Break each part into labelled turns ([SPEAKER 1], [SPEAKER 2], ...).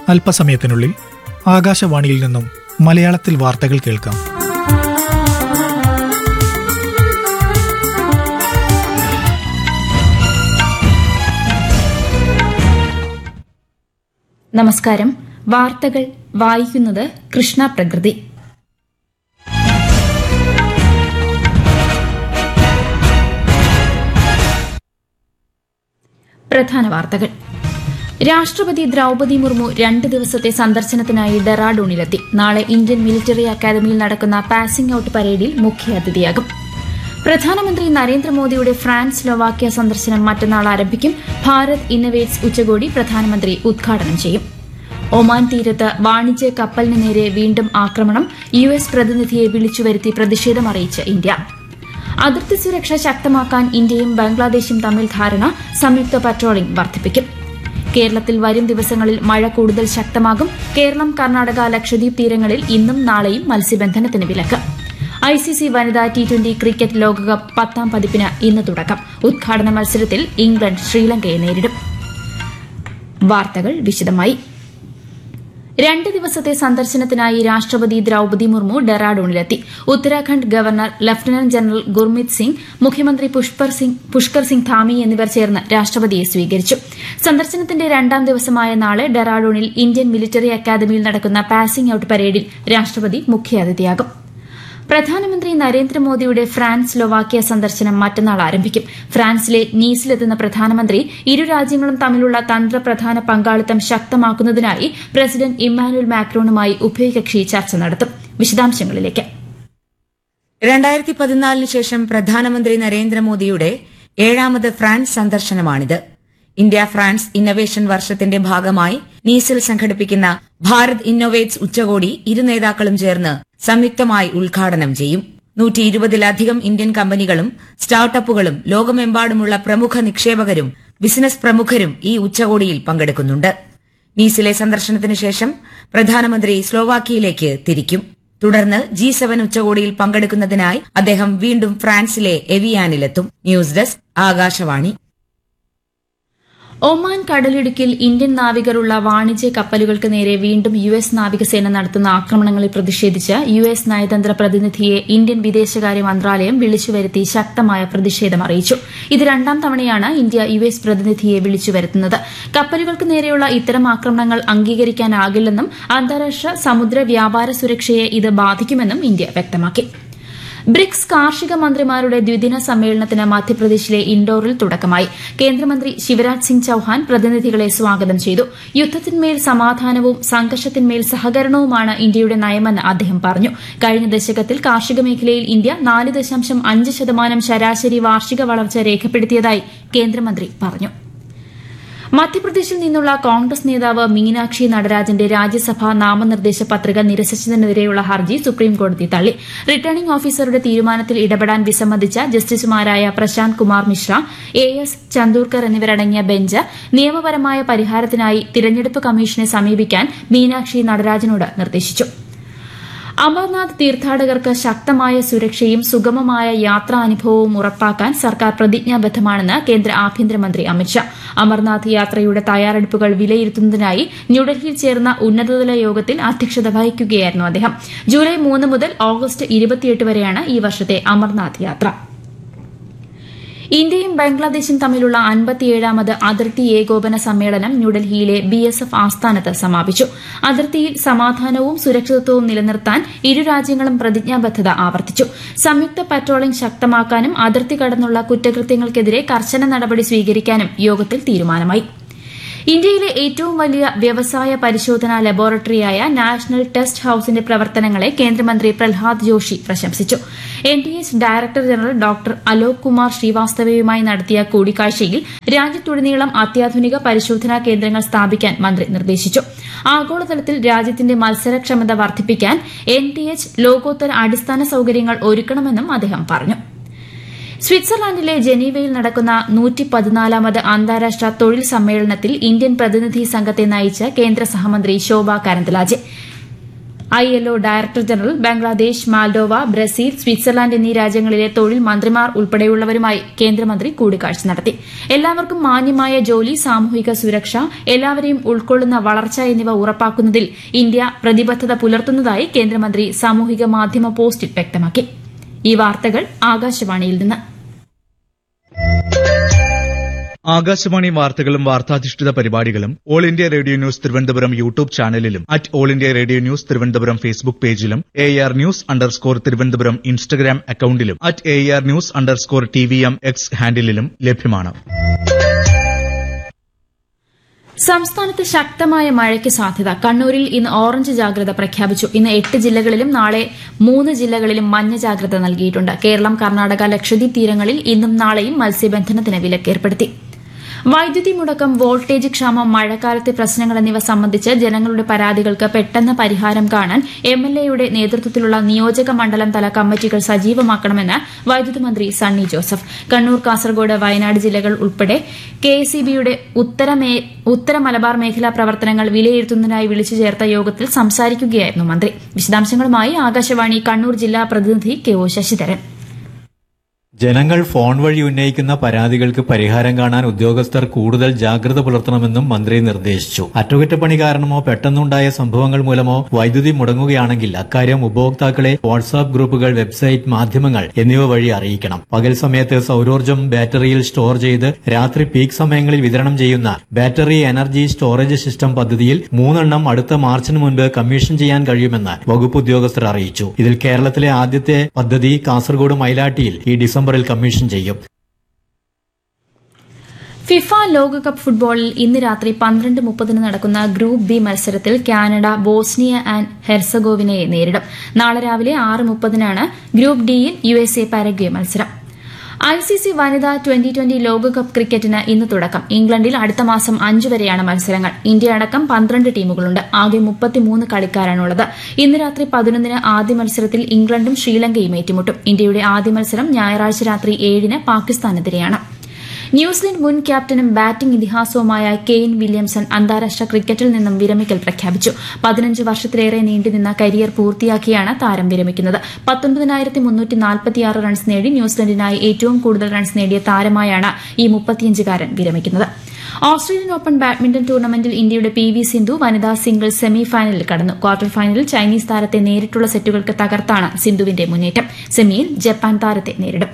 [SPEAKER 1] അല്പസമയത്തിനുള്ളിൽ ആകാശവാണിയിൽ നിന്നും മലയാളത്തിൽ വാർത്തകൾ കേൾക്കാം.
[SPEAKER 2] നമസ്കാരം. വാർത്തകൾ വായിക്കുന്നത് കൃഷ്ണ പ്രകൃതി. പ്രധാന വാർത്തകൾ. രാഷ്ട്രപതി ദ്രൌപദി മുർമു 2 ദിവസത്തെ സന്ദർശനത്തിനായി ഡെറാഡൂണിലെത്തി. നാളെ ഇന്ത്യൻ മിലിറ്ററി അക്കാദമിയിൽ നടക്കുന്ന പാസിംഗ് ഔട്ട് പരേഡിൽ മുഖ്യാതിഥിയാകും. പ്രധാനമന്ത്രി നരേന്ദ്രമോദിയുടെ ഫ്രാൻസ് സ്ലോവാക്യ സന്ദർശനം മറ്റന്നാൾ ആരംഭിക്കും. ഭാരത് ഇന്നവേറ്റ്സ് ഉച്ചകോടി പ്രധാനമന്ത്രി ഉദ്ഘാടനം ചെയ്യും. ഒമാൻ തീരത്ത് വാണിജ്യ കപ്പലിന് നേരെ വീണ്ടും ആക്രമണം. യുഎസ് പ്രതിനിധിയെ വിളിച്ചുവരുത്തി പ്രതിഷേധമറിയിച്ച് ഇന്ത്യ. അതിർത്തി സുരക്ഷ ശക്തമാക്കാൻ ഇന്ത്യയും ബംഗ്ലാദേശും തമ്മിൽ ധാരണ. സംയുക്ത പട്രോളിംഗ് വർദ്ധിപ്പിക്കും. കേരളത്തിൽ വരും ദിവസങ്ങളിൽ മഴ കൂടുതൽ ശക്തമാകും. കേരളം, കർണാടക, ലക്ഷദ്വീപ് തീരങ്ങളിൽ ഇന്നും നാളെയും മത്സ്യബന്ധനത്തിന് വിലക്ക്. ഐസിസി വനിതാ T20 ക്രിക്കറ്റ് ലോകകപ്പ് 10ാം പതിപ്പിന് ഇന്ന് തുടക്കം. ഉദ്ഘാടന മത്സരത്തിൽ ഇംഗ്ലണ്ട് ശ്രീലങ്കയെ നേരിടും. വാർത്തകൾ വിശദമായി. 2 ദിവസത്തെ സന്ദർശനത്തിനായി രാഷ്ട്രപതി Draupadi Murmu ഡെറാഡൂണിലെത്തി. Uttarakhand governor lieutenant general Gurmeet Singh, മുഖ്യമന്ത്രി പുഷ്കർ സിംഗ് ധാമി എന്നിവർ ചേർന്ന് രാഷ്ട്രപതിയെ സ്വീകരിച്ചു. സന്ദർശനത്തിന്റെ 2ാം ദിവസമായ നാളെ ഡെറാഡൂണിൽ ഇന്ത്യൻ മിലിറ്ററി അക്കാദമിയിൽ നടക്കുന്ന പാസിംഗ് ഔട്ട് പരേഡിൽ രാഷ്ട്രപതി മുഖ്യാതിഥിയാകും. പ്രധാനമന്ത്രി നരേന്ദ്രമോദിയുടെ ഫ്രാൻസ് സ്ലോവാക്യ സന്ദർശനം മറ്റന്നാൾ ആരംഭിക്കും. ഫ്രാൻസിലെ നീസിലെത്തുന്ന പ്രധാനമന്ത്രി ഇരു രാജ്യങ്ങളും തമ്മിലുള്ള തന്ത്രപ്രധാന പങ്കാളിത്തം ശക്തമാക്കുന്നതിനായി പ്രസിഡന്റ് ഇമ്മാനുവൽ മാക്രോണുമായി ഉഭയകക്ഷി ചർച്ച നടത്തും. വിശദാംശങ്ങളിലേക്ക്.
[SPEAKER 3] 2014 ശേഷം പ്രധാനമന്ത്രി നരേന്ദ്രമോദിയുടെ 7ാമത് ഫ്രാൻസ് സന്ദർശനമാണിത്. ഇന്ത്യ ഫ്രാൻസ് ഇന്നവേഷൻ വർഷത്തിന്റെ ഭാഗമായി നീസിൽ സംഘടിപ്പിക്കുന്ന ഭാരത് ഇന്നോവേറ്റ്സ് ഉച്ചകോടി ഇരു നേതാക്കളും ചേർന്ന് സംയുക്തമായി ഉദ്ഘാടനം ചെയ്യും. 120ലധികം ഇന്ത്യൻ കമ്പനികളും സ്റ്റാർട്ടപ്പുകളും ലോകമെമ്പാടുമുള്ള പ്രമുഖ നിക്ഷേപകരും ബിസിനസ് പ്രമുഖരും ഈ ഉച്ചകോടിയിൽ പങ്കെടുക്കുന്നുണ്ട്. നീസിലെ സന്ദർശനത്തിന് ശേഷം പ്രധാനമന്ത്രി സ്ലോവാക്യയിലേക്ക് തിരിക്കും. തുടർന്ന് G7 ഉച്ചകോടിയിൽ പങ്കെടുക്കുന്നതിനായി അദ്ദേഹം വീണ്ടും ഫ്രാൻസിലെ എവിയാനിലെത്തും. News desk, Akashvani.
[SPEAKER 2] ഒമാൻ കടലിടുക്കിൽ ഇന്ത്യൻ നാവികരുള്ള വാണിജ്യ കപ്പലുകൾക്ക് നേരെ വീണ്ടും യുഎസ് നാവികസേന നടത്തുന്ന ആക്രമണങ്ങളിൽ പ്രതിഷേധിച്ച് യുഎസ് നയതന്ത്ര പ്രതിനിധിയെ ഇന്ത്യൻ വിദേശകാര്യ മന്ത്രാലയം വിളിച്ചുവരുത്തി ശക്തമായ പ്രതിഷേധം അറിയിച്ചു. ഇത് 2ാം തവണയാണ് ഇന്ത്യ യുഎസ് പ്രതിനിധിയെ വിളിച്ചുവരുത്തുന്നത്. കപ്പലുകൾക്ക് നേരെയുള്ള ഇത്തരം ആക്രമണങ്ങൾ അംഗീകരിക്കാനാകില്ലെന്നും അന്താരാഷ്ട്ര സമുദ്ര വ്യാപാര സുരക്ഷയെ ഇത് ബാധിക്കുമെന്നും ഇന്ത്യ വ്യക്തമാക്കി. ബ്രിക്സ് കാർഷിക മന്ത്രിമാരുടെ ദ്വിദിന സമ്മേളനത്തിന് മധ്യപ്രദേശിലെ ഇൻഡോറിൽ തുടക്കമായി. കേന്ദ്രമന്ത്രി ശിവരാജ് സിംഗ് ചൌഹാൻ പ്രതിനിധികളെ സ്വാഗതം ചെയ്തു. യുദ്ധത്തിന്മേൽ സമാധാനവും സംഘർഷത്തിന്മേൽ സഹകരണവുമാണ് ഇന്ത്യയുടെ നയമെന്ന് അദ്ദേഹം പറഞ്ഞു. കഴിഞ്ഞ ദശകത്തിൽ കാർഷിക മേഖലയിൽ ഇന്ത്യ 4.5% ശരാശരി വാർഷിക വളർച്ച രേഖപ്പെടുത്തിയതായി കേന്ദ്രമന്ത്രി പറഞ്ഞു. മധ്യപ്രദേശിൽ നിന്നുള്ള കോൺഗ്രസ് നേതാവ് മീനാക്ഷി നടരാജന്റെ രാജ്യസഭാ നാമനിർദ്ദേശ പത്രിക നിരസിച്ചതിനെതിരെയുള്ള ഹർജി സുപ്രീംകോടതി തള്ളി. റിട്ടേണിംഗ് ഓഫീസറുടെ തീരുമാനത്തിൽ ഇടപെടാൻ വിസമ്മതിച്ച ജസ്റ്റിസുമാരായ പ്രശാന്ത് കുമാർ മിശ്ര, AS ചന്ദൂർക്കർ എന്നിവരടങ്ങിയ ബെഞ്ച് നിയമപരമായ പരിഹാരത്തിനായി തിരഞ്ഞെടുപ്പ് കമ്മീഷനെ സമീപിക്കാൻ മീനാക്ഷി നടരാജനോട് നിർദ്ദേശിച്ചു. അമർനാഥ് തീർത്ഥാടകർക്ക് ശക്തമായ സുരക്ഷയും സുഗമമായ യാത്രാനുഭവവും ഉറപ്പാക്കാൻ സർക്കാർ പ്രതിജ്ഞാബദ്ധമാണെന്ന് കേന്ദ്ര ആഭ്യന്തരമന്ത്രി അമിത്ഷാ. അമർനാഥ് യാത്രയുടെ തയ്യാറെടുപ്പുകൾ വിലയിരുത്തുന്നതിനായി ന്യൂഡൽഹിയിൽ ചേർന്ന ഉന്നതതല യോഗത്തിൽ അധ്യക്ഷത വഹിക്കുകയായിരുന്നു അദ്ദേഹം. ജൂലൈ 3 മുതൽ ഓഗസ്റ്റ് 28 വരെയാണ് ഈ വർഷത്തെ അമർനാഥ് യാത്ര. ഇന്ത്യയും ബംഗ്ലാദേശും തമ്മിലുള്ള 57ാമത് അതിർത്തി ഏകോപന സമ്മേളനം ന്യൂഡൽഹിയിലെ BSF ആസ്ഥാനത്ത് സമാപിച്ചു. അതിർത്തിയിൽ സമാധാനവും സുരക്ഷിതത്വവും നിലനിർത്താൻ ഇരു രാജ്യങ്ങളും പ്രതിജ്ഞാബദ്ധത ആവർത്തിച്ചു. സംയുക്ത പട്രോളിംഗ് ശക്തമാക്കാനും അതിർത്തി കടന്നുള്ള കുറ്റകൃത്യങ്ങൾക്കെതിരെ കർശന നടപടി സ്വീകരിക്കാനും യോഗത്തിൽ തീരുമാനമായി. ഇന്ത്യയിലെ ഏറ്റവും വലിയ വ്യവസായ പരിശോധനാ ലബോറട്ടറിയായ നാഷണൽ ടെസ്റ്റ് ഹൌസിന്റെ പ്രവർത്തനങ്ങളെ കേന്ദ്രമന്ത്രി പ്രഹ്ലാദ് ജോഷി പ്രശംസിച്ചു. NTH director general doctor Alok Kumar ശ്രീവാസ്തവയുമായി നടത്തിയ കൂടിക്കാഴ്ചയിൽ രാജ്യത്തുടനീളം അത്യാധുനിക പരിശോധനാ കേന്ദ്രങ്ങൾ സ്ഥാപിക്കാൻ മന്ത്രി നിർദ്ദേശിച്ചു. ആഗോളതലത്തിൽ രാജ്യത്തിന്റെ മത്സരക്ഷമത വർദ്ധിപ്പിക്കാൻ NTH ലോകോത്തര അടിസ്ഥാന സൌകര്യങ്ങൾ ഒരുക്കണമെന്നും അദ്ദേഹം പറഞ്ഞു. സ്വിറ്റ്സർലാൻഡിലെ ജനീവയിൽ നടക്കുന്ന 114ാമത് അന്താരാഷ്ട്ര തൊഴിൽ സമ്മേളനത്തിൽ ഇന്ത്യൻ പ്രതിനിധി സംഘത്തെ നയിച്ച് കേന്ദ്ര സഹമന്ത്രി ശോഭ കരന്ദലാജെ. ILO director general, Bangladesh, Moldova, Brazil, Switzerland എന്നീ രാജ്യങ്ങളിലെ തൊഴിൽ മന്ത്രിമാർ ഉൾപ്പെടെയുള്ളവരുമായി കേന്ദ്രമന്ത്രി കൂടിക്കാഴ്ച നടത്തി. എല്ലാവർക്കും മാന്യമായ ജോലി, സാമൂഹിക സുരക്ഷ, എല്ലാവരെയും ഉൾക്കൊള്ളുന്ന വളർച്ച എന്നിവ ഉറപ്പാക്കുന്നതിൽ ഇന്ത്യ പ്രതിബദ്ധത പുലർത്തുന്നതായി കേന്ദ്രമന്ത്രി സാമൂഹിക മാധ്യമ പോസ്റ്റിൽ വ്യക്തമാക്കി. ഈ വാർത്തകൾ ആകാശവാണിയിൽ നിന്ന്.
[SPEAKER 4] ആകാശവാണി വാർത്തകളും വാർത്താധിഷ്ഠിത പരിപാടികളും all India radio news Thiruvananthapuram YouTube ചാനലിലും all India radio news Thiruvananthapuram Facebook പേജിലും AR News_ തിരുവനന്തപുരം ഇൻസ്റ്റഗ്രാം അക്കൌണ്ടിലും AR News_TVM X ഹാൻഡിലും ലഭ്യമാണ്.
[SPEAKER 2] സംസ്ഥാനത്ത് ശക്തമായ മഴയ്ക്ക് സാധ്യത. കണ്ണൂരിൽ ഇന്ന് ഓറഞ്ച് ജാഗ്രത പ്രഖ്യാപിച്ചു. ഇന്ന് 8 ജില്ലകളിലും നാളെ 3 ജില്ലകളിലും മഞ്ഞ ജാഗ്രത നൽകിയിട്ടുണ്ട്. കേരളം, കർണാടക, ലക്ഷദ്വീപ് തീരങ്ങളിൽ ഇന്നും നാളെയും മത്സ്യബന്ധനത്തിന് വിലക്കേർപ്പെടുത്തി. വൈദ്യുതി മുടക്കം, വോൾട്ടേജ് ക്ഷാമം, മഴക്കാലത്തെ പ്രശ്നങ്ങൾ എന്നിവ സംബന്ധിച്ച് ജനങ്ങളുടെ പരാതികൾക്ക് പെട്ടെന്ന് പരിഹാരം കാണാൻ MLAയുടെ നേതൃത്വത്തിലുള്ള നിയോജക മണ്ഡലം തല കമ്മിറ്റികൾ സജീവമാക്കണമെന്ന് വൈദ്യുതി മന്ത്രി സണ്ണി ജോസഫ്. കണ്ണൂർ, കാസർഗോഡ്, വയനാട് ജില്ലകൾ ഉൾപ്പെടെ KSEBയുടെ ഉത്തര മലബാർ മേഖലാ പ്രവർത്തനങ്ങൾ വിലയിരുത്തുന്നതിനായി വിളിച്ചു ചേർത്ത യോഗത്തിൽ സംസാരിക്കുകയായിരുന്നു മന്ത്രി. വിശദാംശങ്ങളുമായി ആകാശവാണി കണ്ണൂർ ജില്ലാ പ്രതിനിധി KO ശശിധരൻ.
[SPEAKER 5] ജനങ്ങൾ ഫോൺ വഴി ഉന്നയിക്കുന്ന പരാതികൾക്ക് പരിഹാരം കാണാൻ ഉദ്യോഗസ്ഥർ കൂടുതൽ ജാഗ്രത പുലർത്തണമെന്നും മന്ത്രി നിർദ്ദേശിച്ചു. അറ്റകുറ്റപ്പണി കാരണമോ പെട്ടെന്നുണ്ടായ സംഭവങ്ങൾ മൂലമോ വൈദ്യുതി മുടങ്ങുകയാണെങ്കിൽ അക്കാര്യം ഉപഭോക്താക്കളെ വാട്സാപ്പ് ഗ്രൂപ്പുകൾ, വെബ്സൈറ്റ്, മാധ്യമങ്ങൾ എന്നിവ വഴി അറിയിക്കണം. പകൽ സമയത്ത് സൌരോർജ്ജം ബാറ്ററിയിൽ സ്റ്റോർ ചെയ്ത് രാത്രി പീക്ക് സമയങ്ങളിൽ വിതരണം ചെയ്യുന്ന ബാറ്ററി എനർജി സ്റ്റോറേജ് സിസ്റ്റം പദ്ധതിയിൽ 3 എണ്ണം അടുത്ത മാർച്ചിന് മുൻപ് കമ്മീഷൻ ചെയ്യാൻ കഴിയുമെന്ന് വകുപ്പ് ഉദ്യോഗസ്ഥർ അറിയിച്ചു. ഇതിൽ കേരളത്തിലെ ആദ്യത്തെ പദ്ധതി കാസർഗോഡ് മൈലാട്ടിയിൽ ഈ ഡിസംബറിൽ കമ്മീഷൻ ചെയ്യും.
[SPEAKER 2] ഫിഫ ലോകകപ്പ് ഫുട്ബോളിൽ ഇന്ന് രാത്രി 12:30 നടക്കുന്ന ഗ്രൂപ്പ് ബി മത്സരത്തിൽ കാനഡ ബോസ്നിയ ആൻഡ് ഹെർസഗോവിനയെ നേരിടും. നാളെ രാവിലെ 6:30 ഗ്രൂപ്പ് ഡിയിൽ USA പാരഗ്വേ മത്സരം. ICC വനിതാ 2020 ലോകകപ്പ് ക്രിക്കറ്റിന് ഇന്ന് തുടക്കം. ഇംഗ്ലണ്ടിൽ അടുത്ത മാസം 5 വരെയാണ് മത്സരങ്ങൾ. ഇന്ത്യ അടക്കം 12 ടീമുകളുണ്ട്. ആകെ 33 കളിക്കാരാണുള്ളത്. ഇന്ന് രാത്രി 11 ആദ്യ മത്സരത്തിൽ ഇംഗ്ലണ്ടും ശ്രീലങ്കയും ഏറ്റുമുട്ടും. ഇന്ത്യയുടെ ആദ്യ മത്സരം ഞായറാഴ്ച രാത്രി 7 പാകിസ്ഥാനെതിരെയാണ്. ന്യൂസിലൻഡ് മുൻ ക്യാപ്റ്റനും ബാറ്റിംഗ് ഇതിഹാസവുമായ കെയ്ൻ വില്യംസൺ അന്താരാഷ്ട്ര ക്രിക്കറ്റിൽ നിന്നും വിരമിക്കൽ പ്രഖ്യാപിച്ചു. 15 വർഷത്തിലേറെ നീണ്ടുനിന്ന കരിയർ പൂർത്തിയാക്കിയാണ് താരം വിരമിക്കുന്നത്. 19,346 റൺസ് നേടി ന്യൂസിലൻഡിനായി ഏറ്റവും കൂടുതൽ റൺസ് നേടിയ താരമായാണ് ഈ 35-കാരൻ വിരമിക്കുന്നത്. ഓസ്ട്രേലിയൻ ഓപ്പൺ ബാഡ്മിന്റൺ ടൂർണമെന്റിൽ ഇന്ത്യയുടെ PV സിന്ധു വനിതാ സിംഗിൾസ് സെമി ഫൈനലിൽ കടന്നു. ക്വാർട്ടർ ഫൈനലിൽ ചൈനീസ് താരത്തെ നേരിട്ടുള്ള സെറ്റുകൾക്ക് തകർത്താണ് സിന്ധുവിന്റെ മുന്നേറ്റം. സെമിയിൽ ജപ്പാൻ താരത്തെ നേരിടും.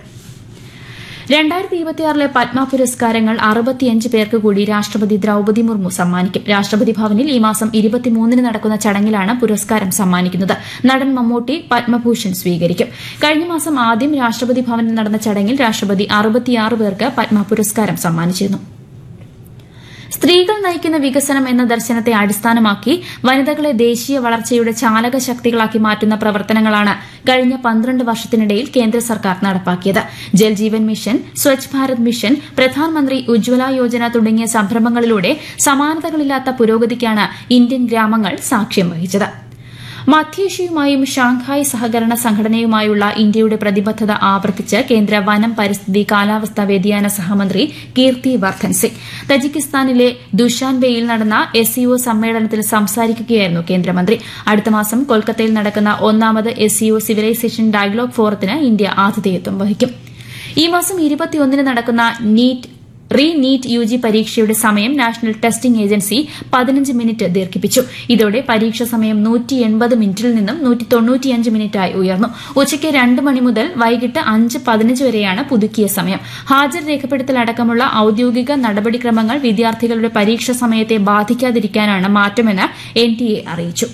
[SPEAKER 2] 2026 പത്മ പുരസ്കാരങ്ങൾ 65 പേർക്ക് കൂടി രാഷ്ട്രപതി ദ്രൌപദി മുർമു സമ്മാനിക്കും. രാഷ്ട്രപതി ഭവനിൽ ഈ മാസം 23 നടക്കുന്ന ചടങ്ങിലാണ് പുരസ്കാരം സമ്മാനിക്കുന്നത്. നടൻ മമ്മൂട്ടി പത്മഭൂഷൺ സ്വീകരിക്കും. കഴിഞ്ഞ മാസം ആദ്യം രാഷ്ട്രപതി ഭവനിൽ നടന്ന ചടങ്ങിൽ രാഷ്ട്രപതി 66 പേർക്ക് പത്മ പുരസ്കാരം സമ്മാനിച്ചിരുന്നു. സ്ത്രീകൾ നയിക്കുന്ന വികസനം എന്ന ദർശനത്തെ അടിസ്ഥാനമാക്കി വനിതകളെ ദേശീയ വളർച്ചയുടെ ചാലക ശക്തികളാക്കി മാറ്റുന്ന പ്രവർത്തനങ്ങളാണ് കഴിഞ്ഞ 12 വർഷത്തിനിടയിൽ കേന്ദ്ര സർക്കാർ നടപ്പാക്കിയത്. ജൽ ജീവൻ മിഷൻ, സ്വച്ഛ് ഭാരത് മിഷൻ, പ്രധാൻമന്ത്രി ഉജ്ജ്വല യോജന തുടങ്ങിയ സംരംഭങ്ങളിലൂടെ സമാനതകളില്ലാത്ത പുരോഗതിക്കാണ് ഇന്ത്യൻ ഗ്രാമങ്ങൾ സാക്ഷ്യം വഹിച്ചത്. മധ്യേഷ്യയുമായും ഷാങ്ഹായ് സഹകരണ സംഘടനയുമായുള്ള ഇന്ത്യയുടെ പ്രതിബദ്ധത ആവർത്തിച്ച് കേന്ദ്ര വനം, പരിസ്ഥിതി, കാലാവസ്ഥാ വ്യതിയാന സഹമന്ത്രി കീർത്തി വർദ്ധൻ സിംഗ്. തജിക്കിസ്ഥാനിലെ ദുഷാൻബെയിൽ നടന്ന SCO സമ്മേളനത്തിൽ സംസാരിക്കുകയായിരുന്നു കേന്ദ്രമന്ത്രി. അടുത്ത മാസം കൊൽക്കത്തയിൽ നടക്കുന്ന 1ാമത് SCO സിവിലൈസേഷൻ ഡയലോഗ് ഫോറത്തിന് ഇന്ത്യ ആതിഥേയത്വം വഹിക്കും. ഈ മാസം 21 നടക്കുന്ന നീറ്റ് UG പരീക്ഷയുടെ സമയം നാഷണൽ ടെസ്റ്റിംഗ് ഏജൻസി 15 മിനിറ്റ് ദീർഘിപ്പിച്ചു. ഇതോടെ പരീക്ഷാ സമയം 180 മിനിറ്റിൽ നിന്നും 195 മിനിറ്റായി ഉയർന്നു. ഉച്ചയ്ക്ക് 2 മണി മുതൽ വൈകിട്ട് 5:15 വരെയാണ് പുതുക്കിയ സമയം. ഹാജർ രേഖപ്പെടുത്തൽ അടക്കമുള്ള ഔദ്യോഗിക നടപടിക്രമങ്ങൾ വിദ്യാർത്ഥികളുടെ പരീക്ഷാ സമയത്തെ ബാധിക്കാതിരിക്കാനാണ് മാറ്റമെന്ന് NTA അറിയിച്ചു.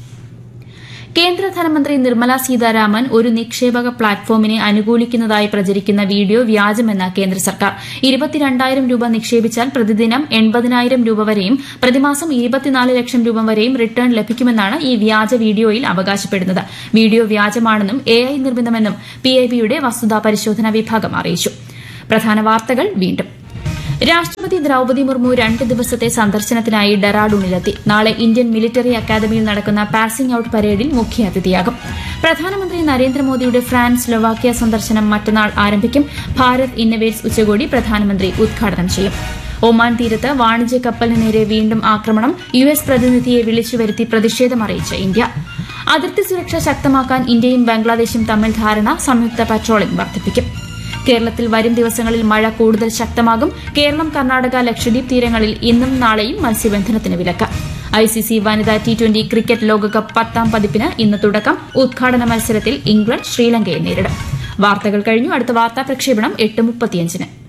[SPEAKER 2] കേന്ദ്ര ധനമന്ത്രി നിർമ്മല സീതാരാമൻ ഒരു നിക്ഷേപക പ്ലാറ്റ്ഫോമിനെ അനുകൂലിക്കുന്നതായി പ്രചരിക്കുന്ന വീഡിയോ വ്യാജമെന്ന് കേന്ദ്ര സർക്കാർ. 22,000 രൂപ നിക്ഷേപിച്ചാൽ പ്രതിദിനം 80,000 രൂപ വരെയും പ്രതിമാസം 24 ലക്ഷം രൂപ വരെയും റിട്ടേൺ ലഭിക്കുമെന്നാണ് ഈ വ്യാജ വീഡിയോയിൽ അവകാശപ്പെടുന്നത്. വീഡിയോ വ്യാജമാണെന്നും AI നിർമ്മിതമെന്നും PIBയുടെ വസ്തുതാ പരിശോധനാ വിഭാഗം അറിയിച്ചു. പ്രധാന വാർത്തകൾ വീണ്ടും. രാഷ്ട്രപതി ദ്രൌപദി മുർമു 2 ദിവസത്തെ സന്ദർശനത്തിനായി ഡെറാഡൂണിലെത്തി. നാളെ ഇന്ത്യൻ മിലിറ്ററി അക്കാദമിയിൽ നടക്കുന്ന പാസിംഗ് ഔട്ട് പരേഡിൽ മുഖ്യാതിഥിയാകും. പ്രധാനമന്ത്രി നരേന്ദ്രമോദിയുടെ ഫ്രാൻസ്, സ്ലൊവാക്യ സന്ദർശനം മറ്റന്നാൾ ആരംഭിക്കും. ഭാരത് ഇന്നവേറ്റ്സ് ഉച്ചകോടി പ്രധാനമന്ത്രി ഉദ്ഘാടനം ചെയ്യും. ഒമാൻ തീരത്ത് വാണിജ്യ കപ്പലിന് നേരെ വീണ്ടും ആക്രമണം. US പ്രതിനിധിയെ വിളിച്ചുവരുത്തി പ്രതിഷേധമറിയിച്ച് ഇന്ത്യ. അതിർത്തി സുരക്ഷ ശക്തമാക്കാൻ ഇന്ത്യയും ബംഗ്ലാദേശും തമ്മിൽ ധാരണ, സംയുക്ത പട്രോളിംഗ് വർദ്ധിപ്പിക്കും. കേരളത്തിൽ വരും ദിവസങ്ങളിൽ മഴ കൂടുതൽ ശക്തമാകും. കേരളം, കർണാടക, ലക്ഷദ്വീപ് തീരങ്ങളിൽ ഇന്നും നാളെയും മത്സ്യബന്ധനത്തിന് വിലക്ക്. ICC വനിതാ T20 ക്രിക്കറ്റ് ലോകകപ്പ് 10ാം പതിപ്പിന് ഇന്ന് തുടക്കം. ഉദ്ഘാടന മത്സരത്തിൽ ഇംഗ്ലണ്ട് ശ്രീലങ്കയെ നേരിടും. വാർത്തകൾ കഴിഞ്ഞു. അടുത്ത വാർത്താ പ്രക്ഷേപണം 8:35.